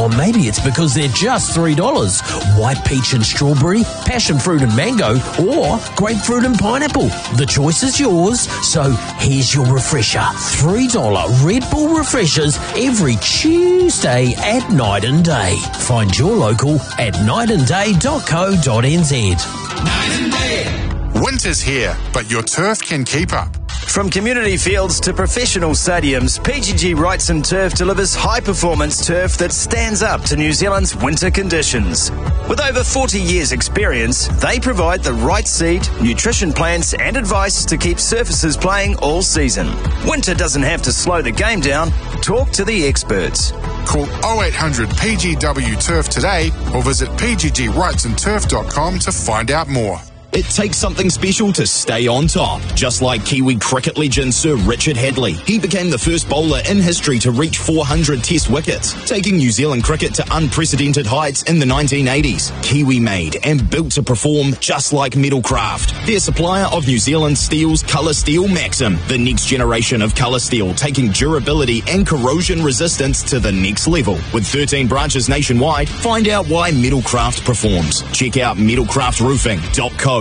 Or maybe it's because they're just $3. White peach and strawberry, passion fruit and mango, or grapefruit and pineapple. The choice is yours, so here's your refresher. $3 Red Bull refreshers every Tuesday at Night and Day. Find your local at nightandday.co.nz. Night and Day. Winter's here, but your turf can keep up. From community fields to professional stadiums, PGG Wrightson Turf delivers high-performance turf that stands up to New Zealand's winter conditions. With over 40 years' experience, they provide the right seed, nutrition plans and advice to keep surfaces playing all season. Winter doesn't have to slow the game down. Talk to the experts. Call 0800 PGW Turf today or visit pggwrightsonturf.com to find out more. It takes something special to stay on top. Just like Kiwi cricket legend Sir Richard Hadley. He became the first bowler in history to reach 400 test wickets, taking New Zealand cricket to unprecedented heights in the 1980s. Kiwi made and built to perform just like Metalcraft. Their supplier of New Zealand Steel's Colour Steel Maxim, the next generation of colour steel, taking durability and corrosion resistance to the next level. With 13 branches nationwide, find out why Metalcraft performs. Check out metalcraftroofing.co.nz.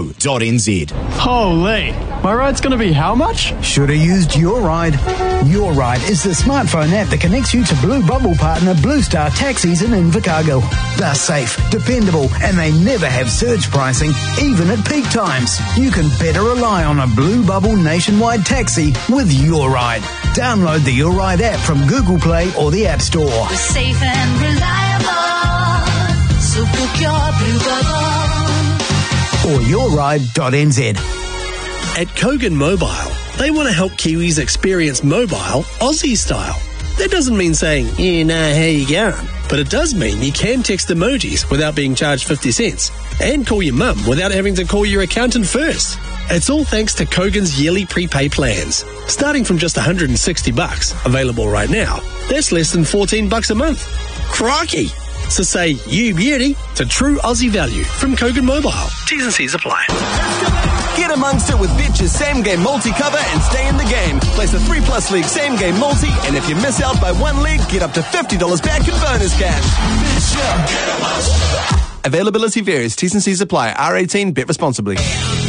Holy, my ride's going to be how much? Should have used Your Ride. Your Ride is the smartphone app that connects you to Blue Bubble partner Blue Star Taxis in Invercargill. They're safe, dependable, and they never have surge pricing, even at peak times. You can better rely on a Blue Bubble nationwide taxi with Your Ride. Download the Your Ride app from Google Play or the App Store. We're safe and reliable, so book your Blue Bubble. Or yourride.nz. At Kogan Mobile, they want to help Kiwis experience mobile Aussie style. That doesn't mean saying, yeah, nah, how you going? But it does mean you can text emojis without being charged 50 cents and call your mum without having to call your accountant first. It's all thanks to Kogan's yearly prepay plans. Starting from just $160, available right now, that's less than $14 a month. Crikey! So say you beauty to true Aussie value from Kogan Mobile. T's and C's apply. Get amongst it with Betch's Same Game Multi cover and stay in the game. Place a 3+ league Same Game Multi, and if you miss out by one league, get up to $50 back in bonus cash. Availability varies. T's and C's apply. R18. Bet responsibly.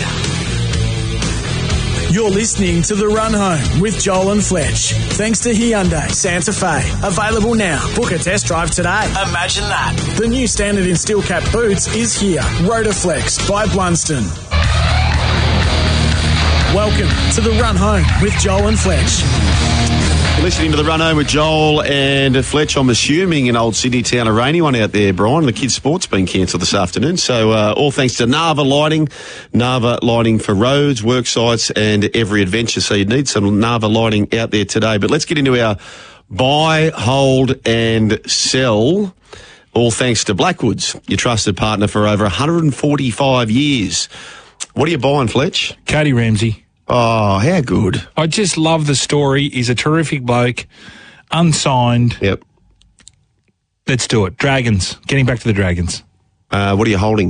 You're listening to The Run Home with Joel and Fletch. Thanks to Hyundai Santa Fe. Available now. Book a test drive today. Imagine that. The new standard in steel cap boots is here. Rotoflex by Blunston. Welcome to The Run Home with Joel and Fletch. You're listening to The Run Home with Joel and Fletch. I'm assuming in old Sydney town, a rainy one out there, Brian. The kids' sport's been cancelled this afternoon. So all thanks to Nava Lighting. Nava Lighting for roads, work sites and every adventure. So you need some Nava Lighting out there today. But let's get into our buy, hold and sell. All thanks to Blackwoods, your trusted partner for over 145 years. What are you buying, Fletch? Cody Ramsey. Oh, how good. I just love the story. He's a terrific bloke, unsigned. Yep. Let's do it. Dragons. Getting back to the Dragons. What are you holding?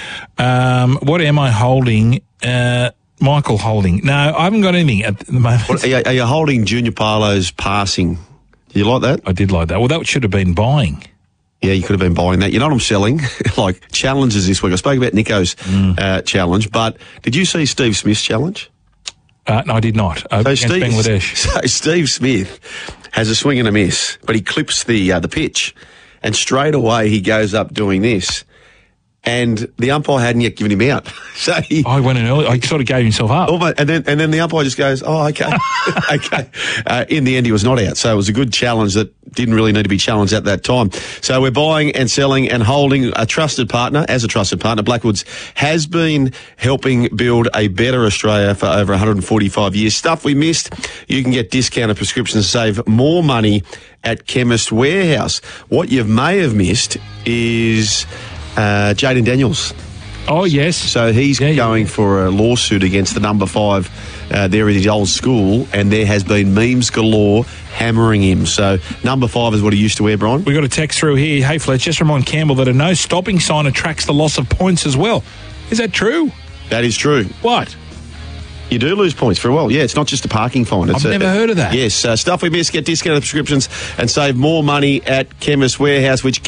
What am I holding? Michael Holding. No, I haven't got anything at the moment. What, are you holding Junior Parlo's passing? Do you like that? I did like that. Well, that should have been buying. Yeah, you could have been buying that. You know what I'm selling? Like challenges this week. I spoke about Nico's challenge, but did you see Steve Smith's challenge? No, I did not. Against Bangladesh. So Steve Smith has a swing and a miss, but he clips the pitch, and straight away he goes up doing this, and the umpire hadn't yet given him out. So I went in early. I sort of gave himself up. Almost, and then the umpire just goes, "Oh, okay, okay." In the end, he was not out. So it was a good challenge that didn't really need to be challenged at that time. So we're buying and selling and holding a trusted partner. As a trusted partner, Blackwoods has been helping build a better Australia for over 145 years. Stuff we missed, you can get discounted prescriptions, save more money at Chemist Warehouse. What you may have missed is Jaden Daniels. Oh, yes. So he's going for a lawsuit against the number 5 there at his old school, and there has been memes galore hammering him. So number 5 is what he used to wear, Brian. We got a text through here. Hey, Fletch, just remind Campbell that a no stopping sign attracts the loss of points as well. Is that true? That is true. What? You do lose points for a while. Yeah, it's not just a parking fine. It's I've never heard of that. Yes, stuff we miss, get discounted prescriptions and save more money at Chemist Warehouse, which